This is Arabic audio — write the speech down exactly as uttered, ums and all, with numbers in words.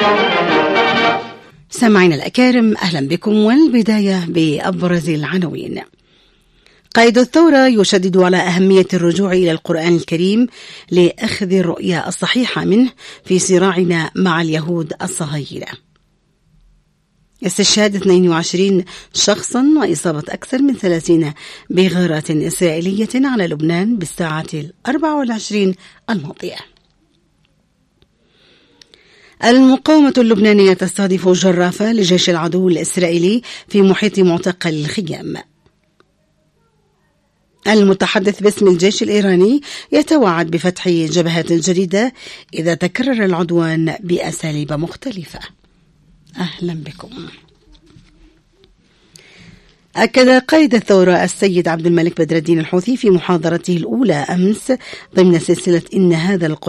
سامعين الأكارم، أهلا بكم، والبداية بأبرز العناوين. قائد الثورة يشدد على أهمية الرجوع إلى القرآن الكريم لأخذ الرؤية الصحيحة منه في صراعنا مع اليهود الصهاينة. استشهاد اثنين وعشرين شخصا وإصابة أكثر من ثلاثين بغارات إسرائيلية على لبنان بالساعة الأربع والعشرين الماضية. المقاومة اللبنانية تستهدف جرافة لجيش العدو الإسرائيلي في محيط معتقل الخيام. المتحدث باسم الجيش الإيراني يتوعد بفتح جبهات جديدة إذا تكرر العدوان بأساليب مختلفة. أهلا بكم. أكد قائد الثورة السيد عبد الملك بدر الدين الحوثي في محاضرته الأولى أمس ضمن سلسلة إن هذا القرآن